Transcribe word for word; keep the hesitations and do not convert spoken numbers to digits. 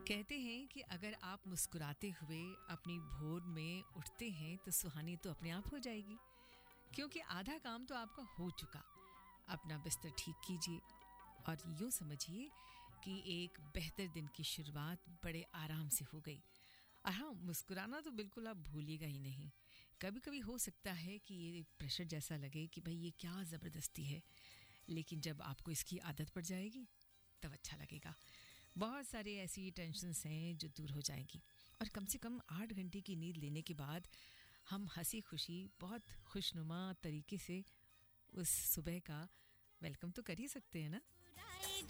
कहते हैं कि अगर आप मुस्कुराते हुए अपनी भोर में उठते हैं तो सुहानी तो अपने आप हो जाएगी, क्योंकि आधा काम तो आपका हो चुका। अपना बिस्तर ठीक कीजिए और यूं समझिए कि एक बेहतर दिन की शुरुआत बड़े आराम से हो गई। और हाँ, मुस्कुराना तो बिल्कुल आप भूलिएगा ही नहीं। कभी कभी हो सकता है कि ये प्रेशर जैसा लगे कि भाई ये क्या ज़बरदस्ती है, लेकिन जब आपको इसकी आदत पड़ जाएगी तब अच्छा लगेगा। बहुत सारे ऐसी टेंशन्स हैं जो दूर हो जाएंगी और कम से कम आठ घंटे की नींद लेने के बाद हम हंसी खुशी बहुत खुशनुमा तरीके से उस सुबह का वेलकम तो कर ही सकते हैं ना।